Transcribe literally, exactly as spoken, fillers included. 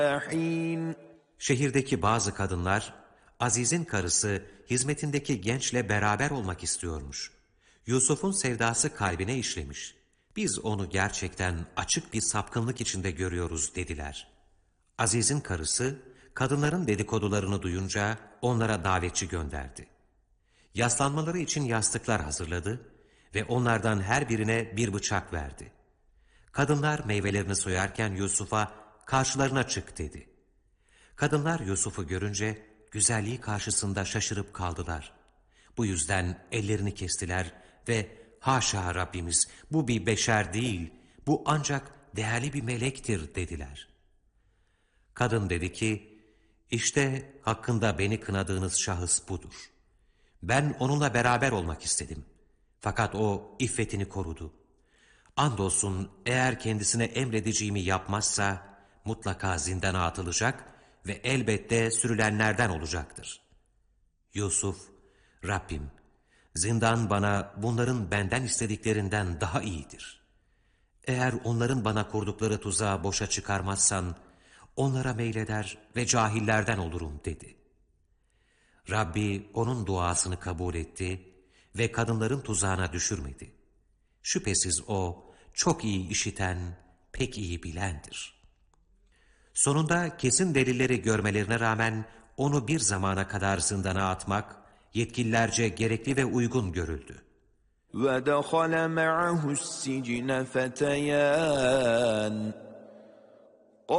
Şehirdeki bazı kadınlar, Aziz'in karısı hizmetindeki gençle beraber olmak istiyormuş. Yusuf'un sevdası kalbine işlemiş. Biz onu gerçekten açık bir sapkınlık içinde görüyoruz dediler. Aziz'in karısı, kadınların dedikodularını duyunca onlara davetçi gönderdi. Yaslanmaları için yastıklar hazırladı ve onlardan her birine bir bıçak verdi. Kadınlar meyvelerini soyarken Yusuf'a karşılarına çık dedi. Kadınlar Yusuf'u görünce güzelliği karşısında şaşırıp kaldılar. Bu yüzden ellerini kestiler ve haşa Rabbimiz bu bir beşer değil, bu ancak değerli bir melektir dediler. Kadın dedi ki, işte hakkında beni kınadığınız şahıs budur. Ben onunla beraber olmak istedim. Fakat o iffetini korudu. Andolsun eğer kendisine emredeceğimi yapmazsa mutlaka zindana atılacak ve elbette sürülenlerden olacaktır. Yusuf, Rabbim, zindan bana bunların benden istediklerinden daha iyidir. Eğer onların bana kurdukları tuzağı boşa çıkarmazsan, onlara meyleder ve cahillerden olurum dedi. Rabbi onun duasını kabul etti ve kadınların tuzağına düşürmedi. Şüphesiz o çok iyi işiten, pek iyi bilendir. Sonunda kesin delilleri görmelerine rağmen onu bir zamana kadar zindana atmak yetkililerce gerekli ve uygun görüldü. وَدَخَلَ مَعَهُ السِّجْنَ فَتَيَانِ